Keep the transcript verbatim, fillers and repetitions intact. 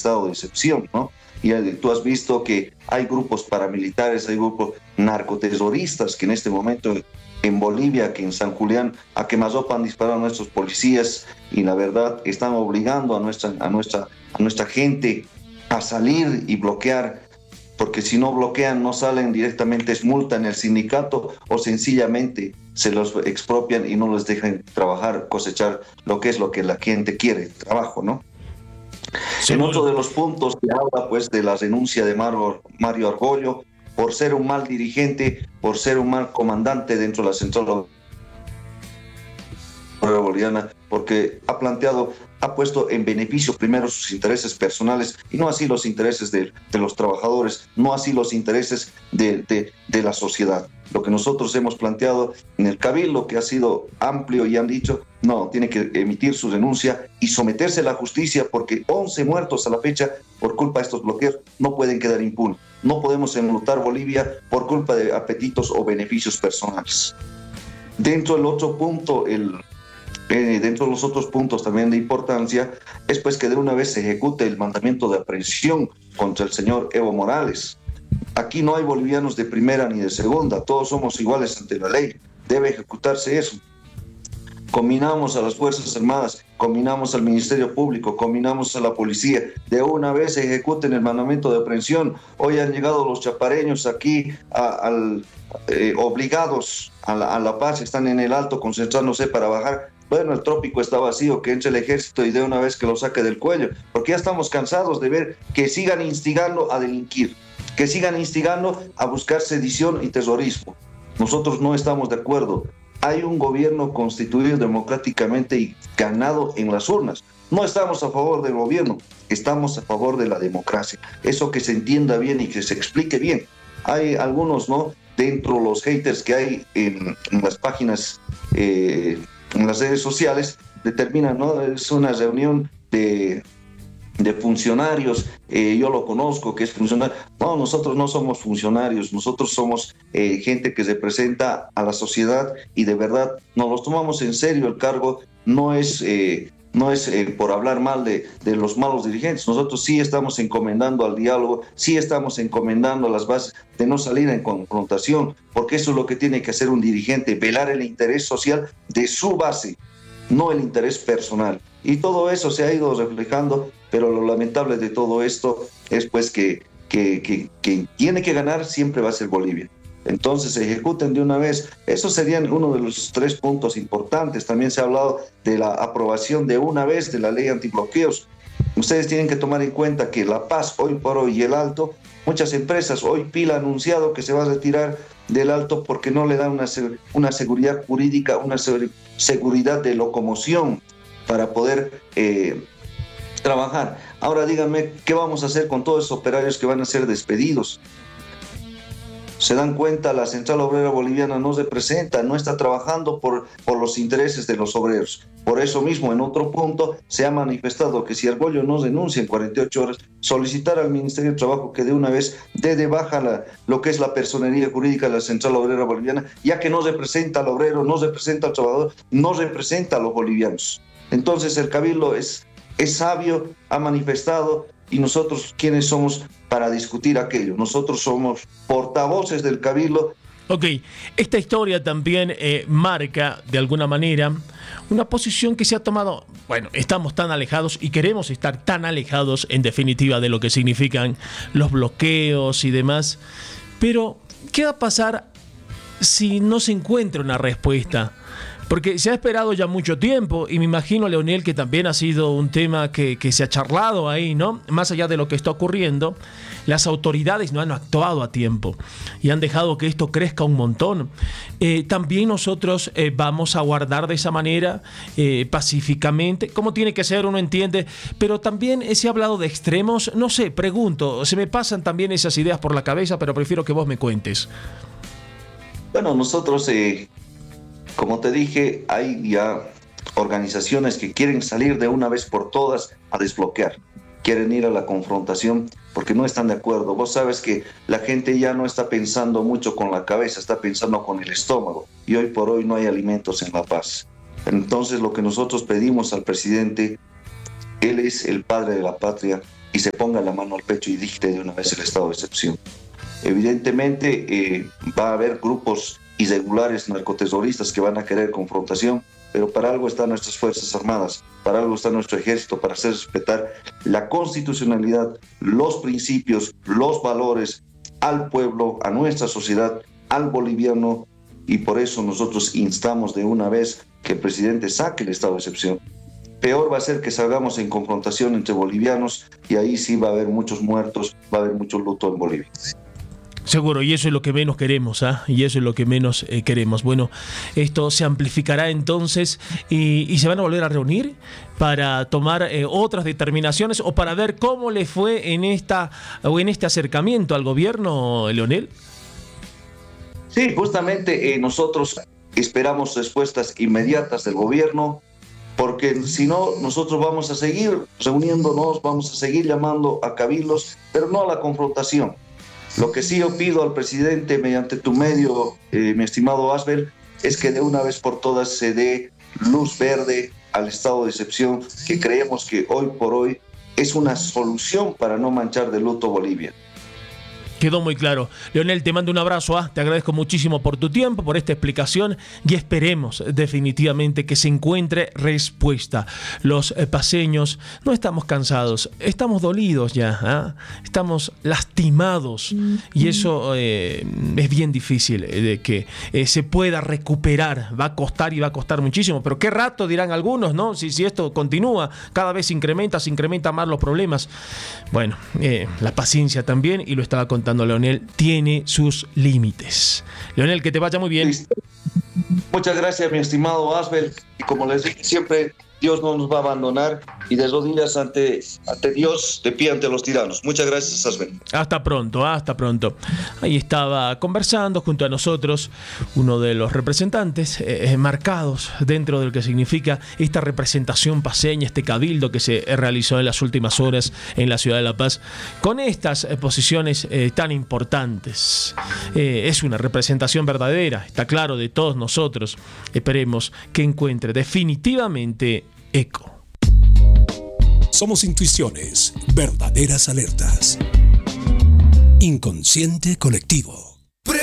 estado de excepción, ¿no? Y tú has visto que hay grupos paramilitares, hay grupos narcoterroristas que en este momento en Bolivia, que en San Julián, a quemarropa han disparado a nuestros policías y la verdad están obligando a nuestra, a nuestra, a nuestra gente a salir y bloquear, porque si no bloquean, no salen directamente, es multa en el sindicato o sencillamente se los expropian y no les dejan trabajar, cosechar lo que es lo que la gente quiere, trabajo, ¿no? En otro de los puntos se habla pues de la renuncia de Mario, Mario Argüello por ser un mal dirigente, por ser un mal comandante dentro de la Central Boliviana, porque ha planteado, ha puesto en beneficio primero sus intereses personales y no así los intereses de, de los trabajadores, no así los intereses de, de, de la sociedad. Lo que nosotros hemos planteado en el Cabildo, que ha sido amplio y han dicho, no, tiene que emitir su renuncia y someterse a la justicia porque once muertos a la fecha por culpa de estos bloqueos no pueden quedar impunes. No podemos enlutar Bolivia por culpa de apetitos o beneficios personales. Dentro del otro punto, el... Eh, dentro de los otros puntos también de importancia es pues que de una vez se ejecute el mandamiento de aprehensión contra el señor Evo Morales. Aquí no hay bolivianos de primera ni de segunda, todos somos iguales ante la ley, debe ejecutarse eso. Combinamos a las Fuerzas Armadas, combinamos al Ministerio Público, combinamos a la policía, de una vez se ejecuten el mandamiento de aprehensión. Hoy han llegado los chapareños aquí a, al, eh, obligados a la, a La Paz, están en el Alto concentrándose para bajar. Bueno, el trópico está vacío, que entre el ejército y de una vez que lo saque del cuello, porque ya estamos cansados de ver que sigan instigando a delinquir, que sigan instigando a buscar sedición y terrorismo. Nosotros no estamos de acuerdo. Hay un gobierno constituido democráticamente y ganado en las urnas. No estamos a favor del gobierno, estamos a favor de la democracia. Eso que se entienda bien y que se explique bien. Hay algunos, ¿no?, dentro de los haters que hay en, en las páginas, eh, en las redes sociales, determinan, ¿no?, es una reunión de, de funcionarios, eh, yo lo conozco, que es funcionario. No, nosotros no somos funcionarios, nosotros somos eh, gente que representa a la sociedad y de verdad nos los tomamos en serio. El cargo no es, eh, no es eh, por hablar mal de, de los malos dirigentes. Nosotros sí estamos encomendando al diálogo, sí estamos encomendando a las bases de no salir en confrontación, porque eso es lo que tiene que hacer un dirigente, velar el interés social de su base, no el interés personal. Y todo eso se ha ido reflejando, pero lo lamentable de todo esto es pues que, que, que, que tiene que ganar siempre va a ser Bolivia. Entonces se ejecuten de una vez. Esos serían uno de los tres puntos importantes. También se ha hablado de la aprobación de una vez de la ley antibloqueos. Ustedes tienen que tomar en cuenta que La Paz, hoy por hoy, y el Alto, muchas empresas, hoy Pila ha anunciado que se va a retirar del Alto porque no le dan una, una seguridad jurídica, una seguridad de locomoción para poder eh, trabajar. Ahora díganme, ¿qué vamos a hacer con todos esos operarios que van a ser despedidos? Se dan cuenta, la Central Obrera Boliviana no representa, no está trabajando por, por los intereses de los obreros. Por eso mismo, en otro punto, se ha manifestado que si Argüello no renuncia en cuarenta y ocho horas, solicitar al Ministerio de Trabajo que de una vez dé de baja la, lo que es la personería jurídica de la Central Obrera Boliviana, ya que no representa al obrero, no representa al trabajador, no representa a los bolivianos. Entonces el Cabildo es, es sabio, ha manifestado. ¿Y nosotros quiénes somos para discutir aquello? Nosotros somos portavoces del Cabildo. Ok, esta historia también eh, marca de alguna manera una posición que se ha tomado. Bueno, estamos tan alejados y queremos estar tan alejados en definitiva de lo que significan los bloqueos y demás. Pero, ¿qué va a pasar si no se encuentra una respuesta? Porque se ha esperado ya mucho tiempo y me imagino, Leonel, que también ha sido un tema que, que se ha charlado ahí, ¿no? Más allá de lo que está ocurriendo, las autoridades no han actuado a tiempo y han dejado que esto crezca un montón. Eh, también nosotros eh, vamos a guardar de esa manera, eh, pacíficamente, como tiene que ser, uno entiende, pero también eh, se ha hablado de extremos. No sé, pregunto, se me pasan también esas ideas por la cabeza, pero prefiero que vos me cuentes. Bueno, nosotros... Eh... Como te dije, hay ya organizaciones que quieren salir de una vez por todas a desbloquear, quieren ir a la confrontación porque no están de acuerdo. Vos sabes que la gente ya no está pensando mucho con la cabeza, está pensando con el estómago y hoy por hoy no hay alimentos en La Paz. Entonces lo que nosotros pedimos al presidente, él es el padre de la patria, y se ponga la mano al pecho y dicte de una vez el estado de excepción. Evidentemente eh, va a haber grupos irregulares narcoterroristas que van a querer confrontación, pero para algo están nuestras Fuerzas Armadas, para algo está nuestro ejército, para hacer respetar la constitucionalidad, los principios, los valores al pueblo, a nuestra sociedad, al boliviano, y por eso nosotros instamos de una vez que el presidente saque el estado de excepción. Peor va a ser que salgamos en confrontación entre bolivianos y ahí sí va a haber muchos muertos, va a haber mucho luto en Bolivia. Seguro, y eso es lo que menos queremos, ¿ah? ¿eh? Y eso es lo que menos eh, queremos. Bueno, esto se amplificará entonces y, y se van a volver a reunir para tomar eh, otras determinaciones o para ver cómo le fue en esta o en este acercamiento al gobierno, Leonel. Sí, justamente eh, nosotros esperamos respuestas inmediatas del gobierno, porque si no, nosotros vamos a seguir reuniéndonos, vamos a seguir llamando a cabildos, pero no a la confrontación. Lo que sí yo pido al presidente, mediante tu medio, eh, mi estimado Asbel, es que de una vez por todas se dé luz verde al estado de excepción, que creemos que hoy por hoy es una solución para no manchar de luto Bolivia. Quedó muy claro. Leonel, te mando un abrazo, ¿ah? Te agradezco muchísimo por tu tiempo, por esta explicación y esperemos definitivamente que se encuentre respuesta. Los eh, paseños no estamos cansados, estamos dolidos ya, ¿ah? Estamos lastimados y eso eh, es bien difícil eh, de que eh, se pueda recuperar. Va a costar y va a costar muchísimo, pero qué rato dirán algunos, ¿no? Si, si esto continúa, cada vez se incrementa, se incrementa más los problemas. Bueno, eh, la paciencia también, y lo estaba contando Leonel, tiene sus límites. Leonel, que te vaya muy bien. Listo. Muchas gracias, mi estimado Asbel. Y como les dije siempre, Dios no nos va a abandonar y de rodillas ante, ante Dios, de pie ante los tiranos. Muchas gracias, Asbel. Hasta pronto, hasta pronto. Ahí estaba conversando junto a nosotros uno de los representantes eh, marcados dentro de lo que significa esta representación paseña, este cabildo que se realizó en las últimas horas en la ciudad de La Paz, con estas eh, posiciones eh, tan importantes. Eh, es una representación verdadera, está claro, de todos nosotros. Esperemos que encuentre definitivamente eco. Somos intuiciones, verdaderas alertas. Inconsciente colectivo.